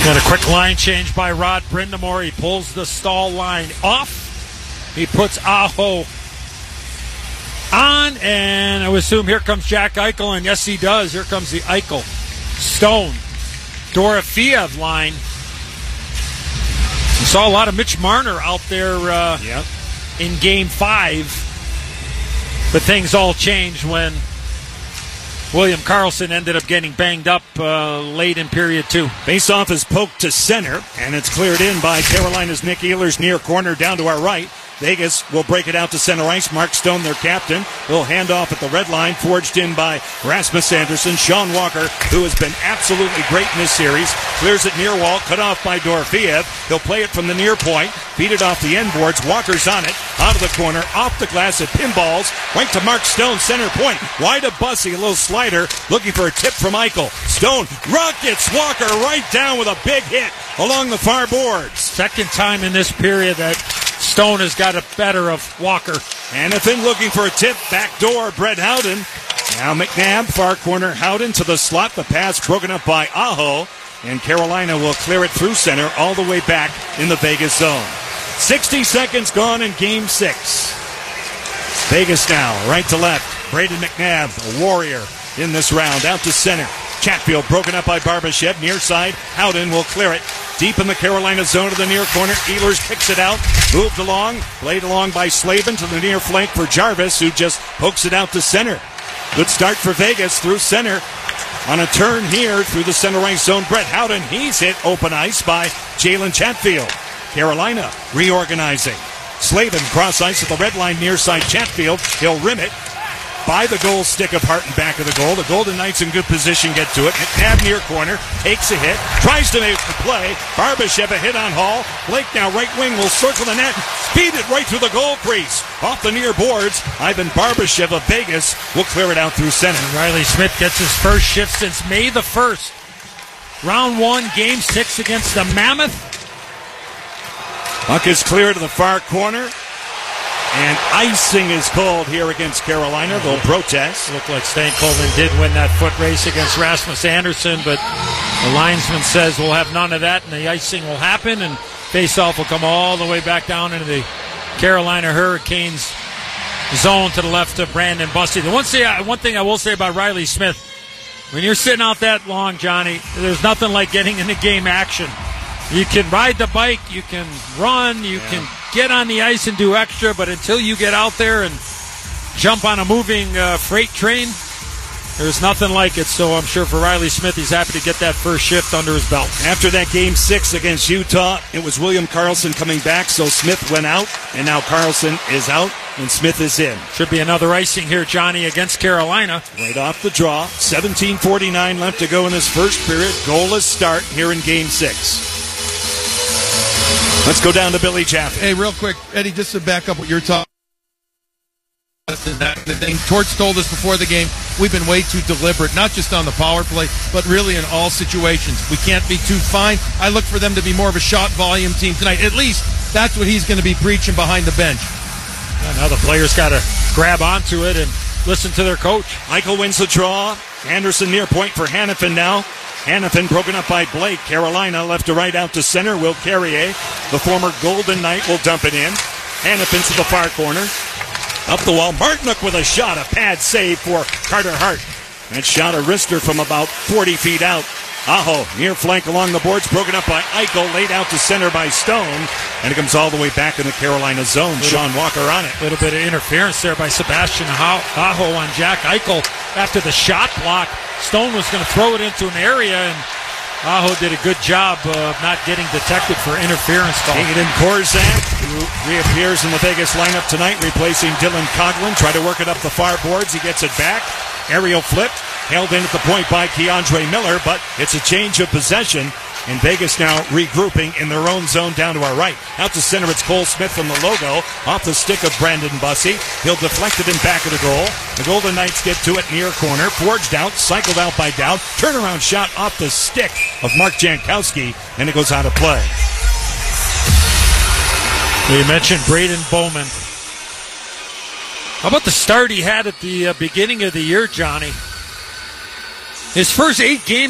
Got a quick line change by Rod Brindamore. He pulls the stall line off. He puts Aho on, and I would assume here comes Jack Eichel, and yes, he does. Here comes the Eichel, Stone, Dorofeev line. We saw a lot of Mitch Marner out there in Game 5, but things all changed when William Karlsson ended up getting banged up late in period 2. Faceoff is poked to center, and it's cleared in by Carolina's Nick Ehlers near corner down to our right. Vegas will break it out to center ice. Mark Stone, their captain, will hand off at the red line, forged in by Rasmus Andersson. Sean Walker, who has been absolutely great in this series, clears it near wall, cut off by Dorofeev. He'll play it from the near point, feed it off the end boards. Walker's on it, out of the corner, off the glass, it pinballs, right to Mark Stone, center point. Wide of Bussy, a little slider, looking for a tip from Eichel. Stone rockets Walker right down with a big hit along the far boards. Second time in this period that Stone has got a better of Walker. Hanifin looking for a tip. Back door, Brett Howden. Now McNabb, far corner. Howden to the slot. The pass broken up by Aho. And Carolina will clear it through center all the way back in the Vegas zone. 60 seconds gone in Game 6. Vegas now, right to left. Braden McNabb, a warrior in this round. Out to center. Chatfield broken up by Barbashev. Near side, Howden will clear it. Deep in the Carolina zone to the near corner. Ehlers kicks it out. Moved along. Played along by Slavin to the near flank for Jarvis, who just pokes it out to center. Good start for Vegas through center. On a turn here through the center ice zone, Brett Howden. He's hit open ice by Jalen Chatfield. Carolina reorganizing. Slavin cross ice at the red line near side Chatfield. He'll rim it by the goal stick of Hart and back of the goal. The Golden Knights in good position get to it. McNabb near corner, takes a hit, tries to make the play. Barbashev a hit on Hall. Blake now right wing will circle the net, speed it right through the goal crease. Off the near boards, Ivan Barbashev of Vegas will clear it out through center. And Riley Smith gets his first shift since May the 1st. Round 1, Game 6 against the Mammoth. Puck is clear to the far corner. And icing is called here against Carolina. They'll protest. Looked like Stankoven did win that foot race against Rasmus Andersson, but the linesman says we'll have none of that, and the icing will happen, and faceoff will come all the way back down into the Carolina Hurricanes zone to the left of Brandon Bussy. The one thing I will say about Riley Smith, when you're sitting out that long, Johnny, there's nothing like getting into game action. You can ride the bike, you can run, you can get on the ice and do extra, but until you get out there and jump on a moving freight train, there's nothing like it. So I'm sure for Riley Smith, he's happy to get that first shift under his belt. After that Game 6 against Utah, it was William Karlsson coming back, so Smith went out, and now Karlsson is out, and Smith is in. Should be another icing here, Johnny, against Carolina. Right off the draw. 17:49 left to go in this first period. Goalless start here in Game 6. Let's go down to Billy Chaffee. Hey, real quick, Eddie, just to back up what you're talking about. Torts told us before the game, we've been way too deliberate, not just on the power play, but really in all situations. We can't be too fine. I look for them to be more of a shot volume team tonight. At least that's what he's going to be preaching behind the bench. Yeah, now the players got to grab onto it and listen to their coach. Eichel wins the draw. Anderson near point for Hanifin now. Hanifin broken up by Blake. Carolina left to right out to center. Will Carrier, the former Golden Knight, will dump it in. Hanifin to the far corner. Up the wall. Martinook with a shot. A pad save for Carter Hart. That shot a wrister from about 40 feet out. Aho, near flank along the boards, broken up by Eichel, laid out to center by Stone, and it comes all the way back in the Carolina zone. Sean Walker on it. A little bit of interference there by Sebastian Aho on Jack Eichel after the shot block. Stone was going to throw it into an area, and Aho did a good job of not getting detected for interference call. Hayden Korzak, who reappears in the Vegas lineup tonight, replacing Dylan Coghlan. Try to work it up the far boards. He gets it back. Aerial flip. Held in at the point by Keandre Miller, but it's a change of possession. And Vegas now regrouping in their own zone down to our right. Out to center, it's Cole Smith from the logo. Off the stick of Brandon Bussy. He'll deflect it in back of the goal. The Golden Knights get to it near corner. Forged out, cycled out by Dowd. Turnaround shot off the stick of Mark Jankowski, and it goes out of play. You mentioned Braden Bowman. How about the start he had at the beginning of the year, Johnny? His first 8 games